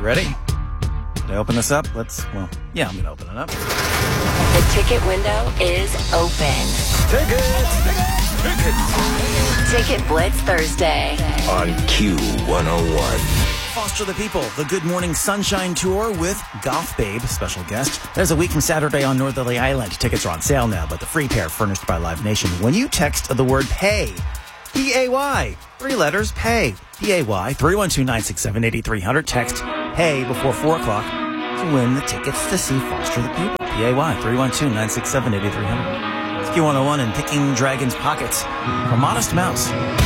ready? Did I open this up? I'm going to open it up. The ticket window is open. Ticket Blitz Thursday on Q101. Foster the People, the Good Morning Sunshine Tour with Goth Babe, special guest. There's a week from Saturday on Northerly Island. Tickets are on sale now, but the free pair furnished by Live Nation. When you text the word PAY, P-A-Y, 3 letters, PAY, P-A-Y, 312-967-8300, text PAY before 4 o'clock to win the tickets to see Foster the People. P-A-Y, 312-967-8300. It's Q101 and Picking Dragon's Pockets from Modest Mouse.